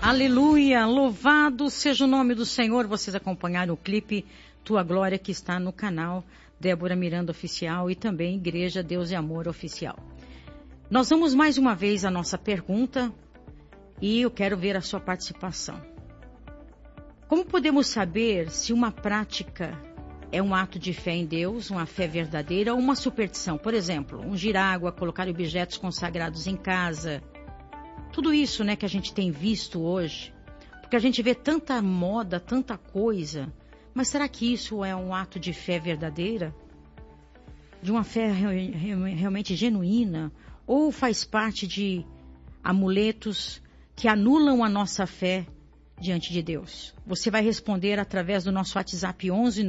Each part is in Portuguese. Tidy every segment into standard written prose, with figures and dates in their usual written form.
Aleluia, louvado seja o nome do Senhor. Vocês acompanharam o clipe Tua Glória, que está no canal Débora Miranda Oficial e também Igreja Deus e Amor Oficial. Nós vamos mais uma vez à nossa pergunta e eu quero ver a sua participação. Como podemos saber se uma prática é um ato de fé em Deus, uma fé verdadeira ou uma superstição? Por exemplo, ungir água, colocar objetos consagrados em casa. Tudo isso, né, que a gente tem visto hoje. Porque a gente vê tanta moda, tanta coisa. Mas será que isso é um ato de fé verdadeira? De uma fé realmente genuína? Ou faz parte de amuletos que anulam a nossa fé diante de Deus? Você vai responder através do nosso WhatsApp 11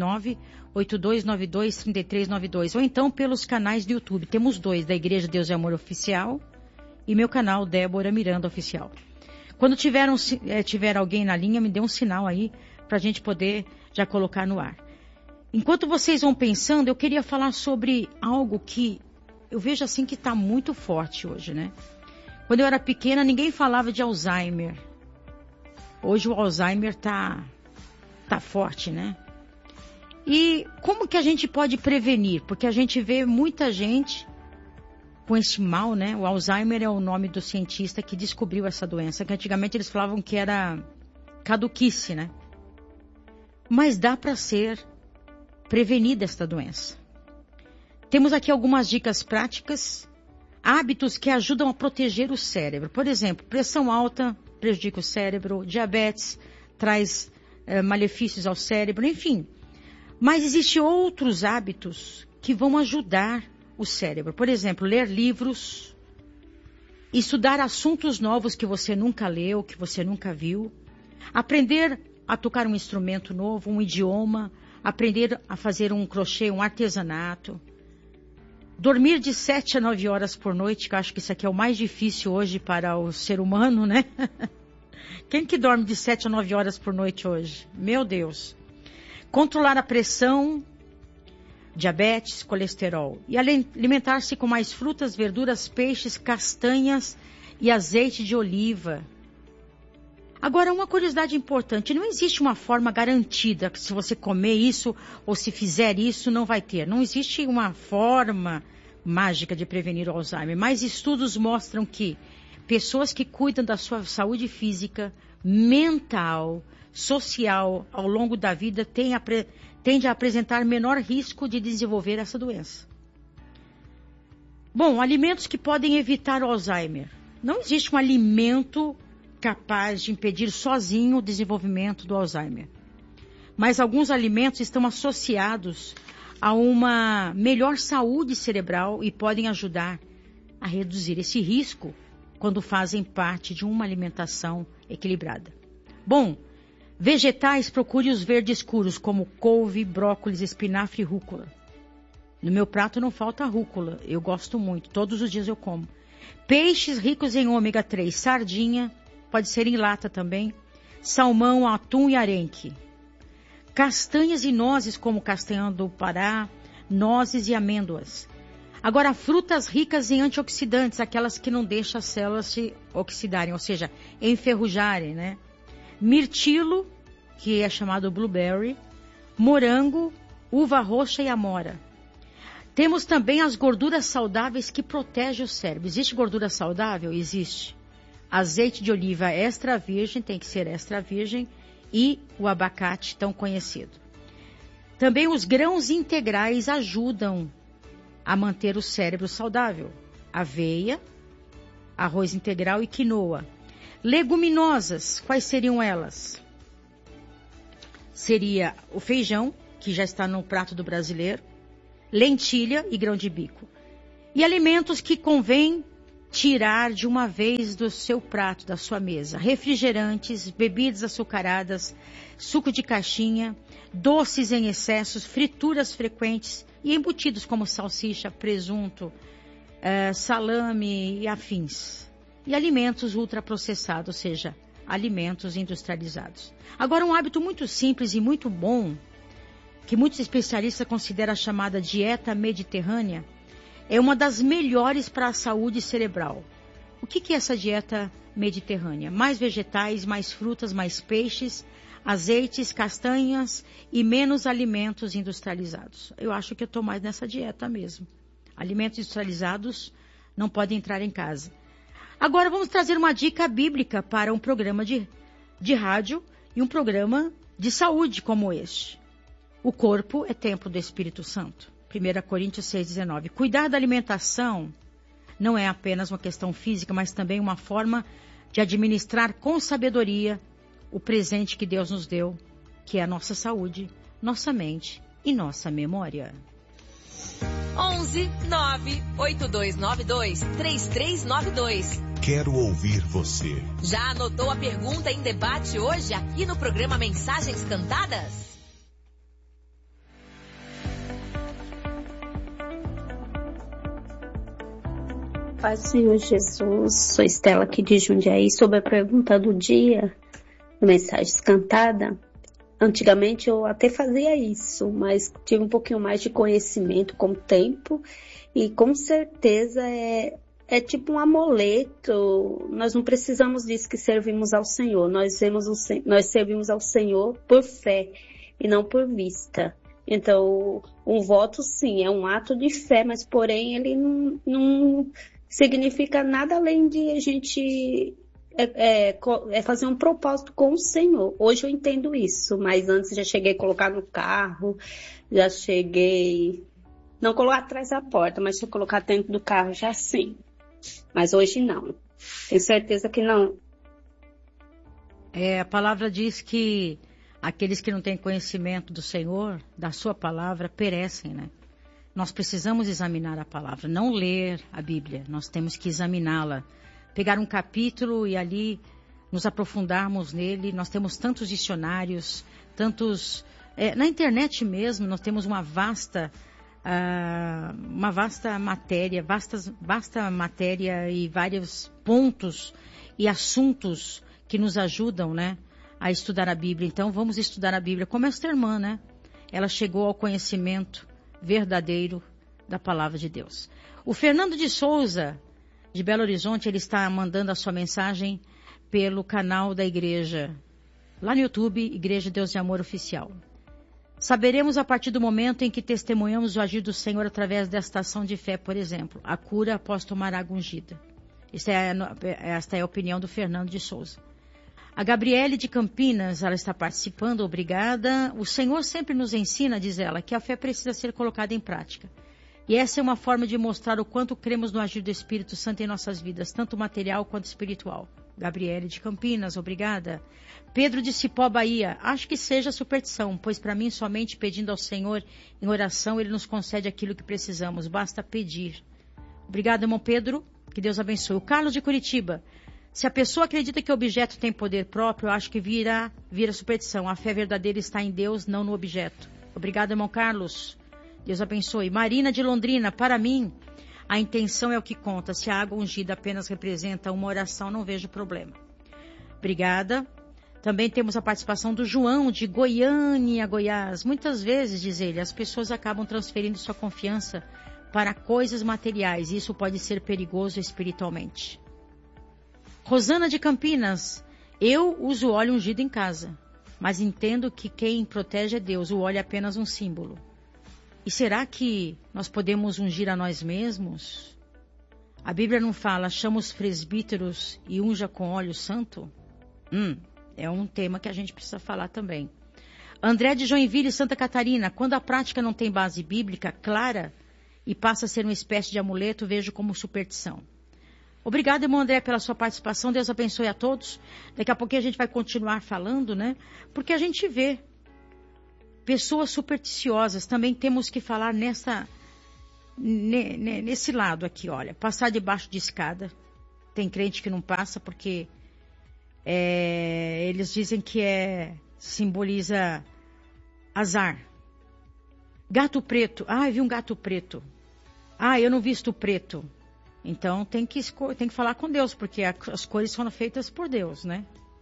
98292 3392 ou então pelos canais do YouTube. Temos dois, da Igreja Deus e Amor Oficial e meu canal Débora Miranda Oficial. Quando tiver alguém na linha, me dê um sinal aí para a gente poder já colocar no ar. Enquanto vocês vão pensando, eu queria falar sobre algo que eu vejo assim que está muito forte hoje, né? Quando eu era pequena, ninguém falava de Alzheimer. Hoje o Alzheimer tá forte, né? E como que a gente pode prevenir? Porque a gente vê muita gente com esse mal, né? O Alzheimer é o nome do cientista que descobriu essa doença, que antigamente eles falavam que era caduquice, né? Mas dá para ser prevenida esta doença. Temos aqui algumas dicas práticas, hábitos que ajudam a proteger o cérebro. Por exemplo, pressão alta prejudica o cérebro, diabetes traz malefícios ao cérebro, enfim. Mas existem outros hábitos que vão ajudar o cérebro. Por exemplo, ler livros, estudar assuntos novos que você nunca leu, que você nunca viu, aprender a tocar um instrumento novo, um idioma, aprender a fazer um crochê, um artesanato, dormir de 7 a 9 horas por noite, que eu acho que isso aqui é o mais difícil hoje para o ser humano, né? Quem que dorme de 7 a 9 horas por noite hoje? Meu Deus! Controlar a pressão, diabetes, colesterol. E alimentar-se com mais frutas, verduras, peixes, castanhas e azeite de oliva. Agora, uma curiosidade importante. Não existe uma forma garantida que se você comer isso ou se fizer isso, não vai ter. Não existe uma forma mágica de prevenir o Alzheimer. Mas estudos mostram que pessoas que cuidam da sua saúde física, mental, social, ao longo da vida, tende a apresentar menor risco de desenvolver essa doença. Bom, alimentos que podem evitar o Alzheimer. Não existe um alimento capaz de impedir sozinho o desenvolvimento do Alzheimer. Mas alguns alimentos estão associados a uma melhor saúde cerebral e podem ajudar a reduzir esse risco quando fazem parte de uma alimentação equilibrada. Bom, vegetais, procure os verdes escuros, como couve, brócolis, espinafre e rúcula. No meu prato não falta rúcula, eu gosto muito, todos os dias eu como. Peixes ricos em ômega 3, sardinha, pode ser em lata também, salmão, atum e arenque. Castanhas e nozes, como castanha do Pará, nozes e amêndoas. Agora, frutas ricas em antioxidantes, aquelas que não deixam as células se oxidarem, ou seja, enferrujarem, né? Mirtilo, que é chamado blueberry, morango, uva roxa e amora. Temos também as gorduras saudáveis que protegem o cérebro. Existe gordura saudável? Existe. Azeite de oliva extra virgem, tem que ser extra virgem, e o abacate tão conhecido. Também os grãos integrais ajudam a manter o cérebro saudável. Aveia, arroz integral e quinoa. Leguminosas, quais seriam elas? Seria o feijão, que já está no prato do brasileiro, lentilha e grão de bico. E alimentos que convém tirar de uma vez do seu prato, da sua mesa. Refrigerantes, bebidas açucaradas, suco de caixinha, doces em excessos, frituras frequentes e embutidos como salsicha, presunto, salame e afins. E alimentos ultraprocessados, ou seja, alimentos industrializados. Agora, um hábito muito simples e muito bom, que muitos especialistas consideram a chamada dieta mediterrânea, é uma das melhores para a saúde cerebral. O que é essa dieta mediterrânea? Mais vegetais, mais frutas, mais peixes, azeites, castanhas e menos alimentos industrializados. Eu acho que eu estou mais nessa dieta mesmo. Alimentos industrializados não podem entrar em casa. Agora vamos trazer uma dica bíblica para um programa de rádio e um programa de saúde como este. O corpo é templo do Espírito Santo. 1 Coríntios 6,19. Cuidar da alimentação não é apenas uma questão física, mas também uma forma de administrar com sabedoria o presente que Deus nos deu, que é a nossa saúde, nossa mente e nossa memória. 11 9 8292 3392. Quero ouvir você. Já anotou a pergunta em debate hoje aqui no programa Mensagens Cantadas? Paz do Senhor Jesus, sou Estela aqui de Jundiaí. Sobre a pergunta do dia, Mensagens Cantadas. Antigamente eu até fazia isso, mas tive um pouquinho mais de conhecimento com o tempo e com certeza é tipo um amuleto. Nós não precisamos disso que servimos ao Senhor. Nós servimos ao Senhor por fé e não por vista. Então, um voto sim, é um ato de fé, mas porém ele não significa nada além de a gente fazer um propósito com o Senhor. Hoje eu entendo isso, mas antes já cheguei a colocar no carro, já cheguei, não colocar atrás da porta, mas se eu colocar dentro do carro já sim. Mas hoje não. Tenho certeza que não. A palavra diz que aqueles que não têm conhecimento do Senhor, da sua palavra, perecem, né? Nós precisamos examinar a palavra, não ler a Bíblia, nós temos que examiná-la. Pegar um capítulo e ali nos aprofundarmos nele. Nós temos tantos dicionários, na internet mesmo nós temos uma vasta matéria e vários pontos e assuntos que nos ajudam, né, a estudar a Bíblia. Então vamos estudar a Bíblia como esta irmã, né? Ela chegou ao conhecimento verdadeiro da palavra de Deus. O Fernando de Souza, de Belo Horizonte, ele está mandando a sua mensagem pelo canal da igreja, lá no YouTube, Igreja Deus de Amor Oficial. Saberemos a partir do momento em que testemunhamos o agir do Senhor através desta ação de fé, por exemplo, a cura após tomar água ungida. Esta é a opinião do Fernando de Souza. A Gabriele de Campinas, ela está participando, obrigada. O Senhor sempre nos ensina, diz ela, que a fé precisa ser colocada em prática. E essa é uma forma de mostrar o quanto cremos no agir do Espírito Santo em nossas vidas, tanto material quanto espiritual. Gabriele de Campinas, obrigada. Pedro de Cipó, Bahia, acho que seja superstição, pois para mim somente pedindo ao Senhor em oração Ele nos concede aquilo que precisamos, basta pedir. Obrigada, irmão Pedro, que Deus abençoe. O Carlos de Curitiba, se a pessoa acredita que o objeto tem poder próprio, eu acho que vira superstição. A fé verdadeira está em Deus, não no objeto. Obrigada, irmão Carlos. Deus abençoe. Marina de Londrina, para mim, a intenção é o que conta. Se a água ungida apenas representa uma oração, não vejo problema. Obrigada. Também temos a participação do João, de Goiânia, Goiás. Muitas vezes, diz ele, as pessoas acabam transferindo sua confiança para coisas materiais. E isso pode ser perigoso espiritualmente. Rosana de Campinas, eu uso óleo ungido em casa, mas entendo que quem protege é Deus. O óleo é apenas um símbolo. E será que nós podemos ungir a nós mesmos? A Bíblia não fala, chama os presbíteros e unja com óleo santo? É um tema que a gente precisa falar também. André de Joinville, Santa Catarina, quando a prática não tem base bíblica clara e passa a ser uma espécie de amuleto, vejo como superstição. Obrigado, irmão André, pela sua participação. Deus abençoe a todos. Daqui a pouquinho a gente vai continuar falando, né? Porque a gente vê pessoas supersticiosas. Também temos que falar nesse lado aqui, olha. Passar debaixo de escada. Tem crente que não passa porque eles dizem que simboliza azar. Gato preto. Ah, eu vi um gato preto. Ah, eu não visto preto. Então tem que falar com Deus, porque as cores foram feitas por Deus, né?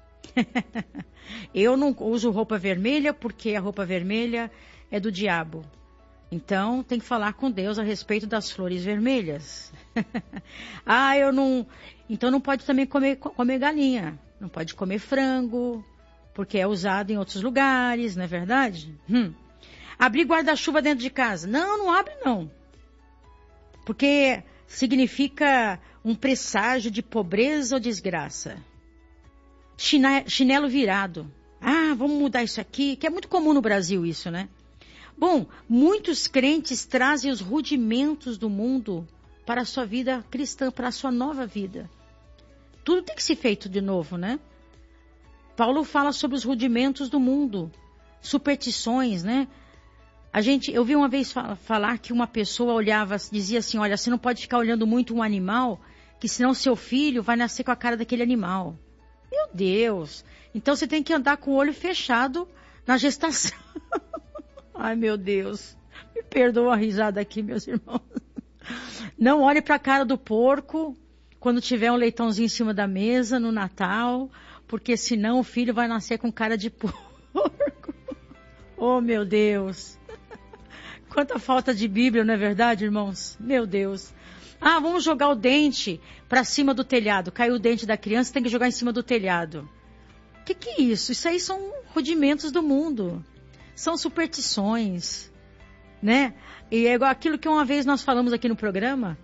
Eu não uso roupa vermelha porque a roupa vermelha é do diabo. Então tem que falar com Deus a respeito das flores vermelhas. Eu não... Então não pode também comer galinha. Não pode comer frango, porque é usado em outros lugares, não é verdade? Abrir guarda-chuva dentro de casa. Não abre não. Porque significa um presságio de pobreza ou desgraça. Chinelo virado. Vamos mudar isso aqui, que é muito comum no Brasil isso, né? Bom, muitos crentes trazem os rudimentos do mundo para a sua vida cristã, para a sua nova vida. Tudo tem que ser feito de novo, né? Paulo fala sobre os rudimentos do mundo, superstições, né? Eu vi uma vez falar que uma pessoa olhava, dizia assim, olha, você não pode ficar olhando muito um animal, que senão seu filho vai nascer com a cara daquele animal. Meu Deus! Então você tem que andar com o olho fechado na gestação. Ai, meu Deus. Me perdoa a risada aqui, meus irmãos. Não olhe para a cara do porco quando tiver um leitãozinho em cima da mesa no Natal, porque senão o filho vai nascer com cara de porco. Oh, meu Deus. Quanta falta de Bíblia, não é verdade, irmãos? Meu Deus. Vamos jogar o dente para cima do telhado. Caiu o dente da criança, tem que jogar em cima do telhado. O que é isso? Isso aí são rudimentos do mundo. São superstições, né? E é igual aquilo que uma vez nós falamos aqui no programa.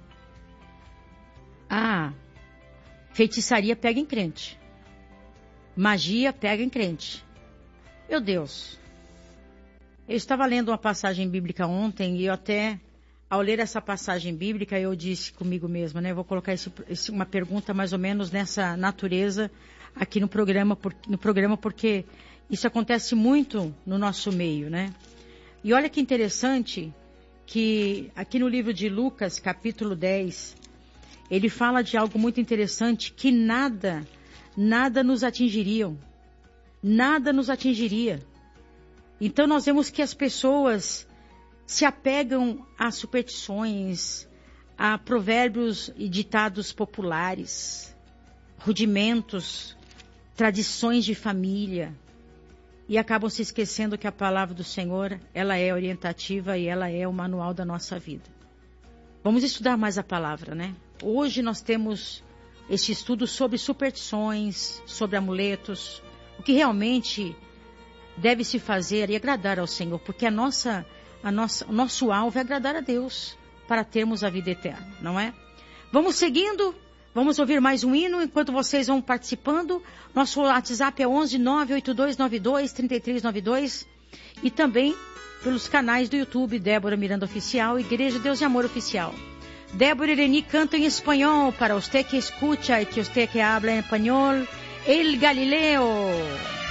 Feitiçaria pega em crente. Magia pega em crente. Meu Deus. Eu estava lendo uma passagem bíblica ontem e eu até, ao ler essa passagem bíblica, eu disse comigo mesma, né? Eu vou colocar uma pergunta mais ou menos nessa natureza aqui no programa porque isso acontece muito no nosso meio, né? E olha que interessante que aqui no livro de Lucas, capítulo 10, ele fala de algo muito interessante, que nada nos atingiria. Nada nos atingiria. Então nós vemos que as pessoas se apegam a superstições, a provérbios e ditados populares, rudimentos, tradições de família, e acabam se esquecendo que a palavra do Senhor, ela é orientativa e ela é o manual da nossa vida. Vamos estudar mais a palavra, né? Hoje nós temos este estudo sobre superstições, sobre amuletos, o que realmente deve se fazer e agradar ao Senhor, porque o nosso alvo é agradar a Deus para termos a vida eterna, não é? Vamos seguindo, vamos ouvir mais um hino enquanto vocês vão participando. Nosso WhatsApp é 11 98292 3392 e também pelos canais do YouTube Débora Miranda Oficial, Igreja Deus e Amor Oficial. Débora Ireni canta em espanhol para você que escucha e que você que habla em espanhol, El Galileo.